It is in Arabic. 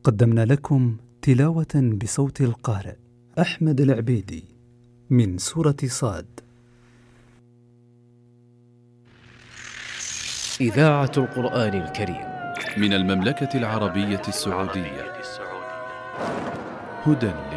قدمنا لكم تلاوة بصوت القارئ أحمد العبيدي من سورة صاد. إذاعة القرآن الكريم من المملكة العربية السعودية. هدى